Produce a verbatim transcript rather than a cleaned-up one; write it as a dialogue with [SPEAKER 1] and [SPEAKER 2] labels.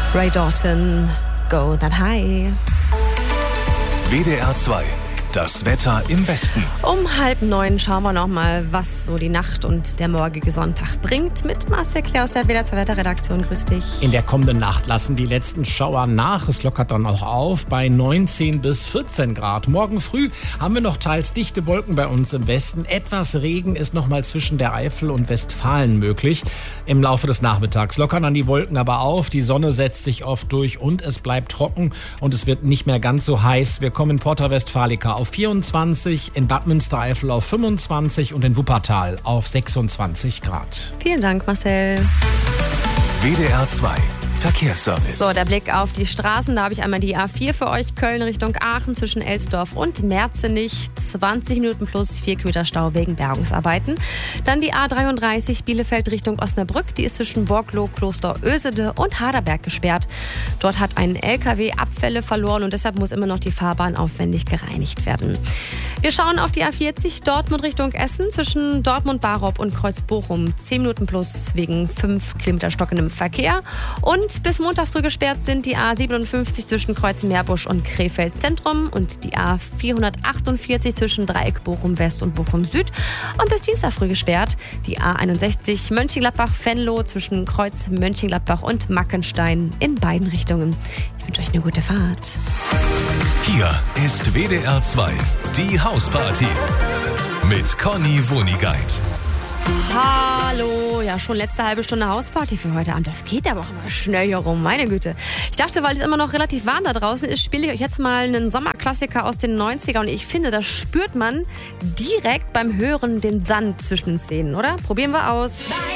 [SPEAKER 1] Ray Dalton, Go That High.
[SPEAKER 2] W D R zwei. Das Wetter im Westen.
[SPEAKER 1] Um halb neun schauen wir noch mal, was so die Nacht und der morgige Sonntag bringt. Mit Marcel Claire aus der W D R zwei Wetterredaktion. Grüß dich.
[SPEAKER 3] In der kommenden Nacht lassen die letzten Schauer nach. Es lockert dann auch auf bei neunzehn bis vierzehn Grad. Morgen früh haben wir noch teils dichte Wolken bei uns im Westen. Etwas Regen ist noch mal zwischen der Eifel und Westfalen möglich. Im Laufe des Nachmittags lockern dann die Wolken aber auf. Die Sonne setzt sich oft durch und es bleibt trocken und es wird nicht mehr ganz so heiß. Wir kommen in Porta Westfalica auf vierundzwanzig, in Bad Münstereifel auf fünfundzwanzig und in Wuppertal auf sechsundzwanzig Grad.
[SPEAKER 1] Vielen Dank, Marcel.
[SPEAKER 2] W D R zwei. Verkehrsservice.
[SPEAKER 1] So, der Blick auf die Straßen. Da habe ich einmal die A vier für euch. Köln Richtung Aachen zwischen Elsdorf und Merzenich. zwanzig Minuten plus vier Kilometer Stau wegen Bergungsarbeiten. Dann die A dreiunddreißig Bielefeld Richtung Osnabrück. Die ist zwischen Borgloh, Kloster Ösede und Haderberg gesperrt. Dort hat ein L K W Abfälle verloren und deshalb muss immer noch die Fahrbahn aufwendig gereinigt werden. Wir schauen auf die A vierzig Dortmund Richtung Essen zwischen Dortmund-Barob und Kreuz-Bochum. zehn Minuten plus wegen fünf Kilometer stockendem Verkehr. Und bis Montag früh gesperrt sind die A siebenundfünfzig zwischen Kreuzen-Meerbusch und Krefeld Zentrum und die A vierhundertachtundvierzig zwischen Dreieck Bochum West und Bochum Süd. Und bis Dienstag früh gesperrt die A einundsechzig Mönchengladbach-Venlo zwischen Kreuz Mönchengladbach und Mackenstein in beiden Richtungen. Ich wünsche euch eine gute Fahrt.
[SPEAKER 2] Hier ist W D R zwei, die Hausparty mit Conny Wonigkeit.
[SPEAKER 1] Hallo, ja schon letzte halbe Stunde Hausparty für heute Abend. Das geht aber auch immer schnell hier rum, meine Güte. Ich dachte, weil es immer noch relativ warm da draußen ist, spiele ich euch jetzt mal einen Sommerklassiker aus den neunzigern. Und ich finde, das spürt man direkt beim Hören den Sand zwischen den Zähnen, oder? Probieren wir aus.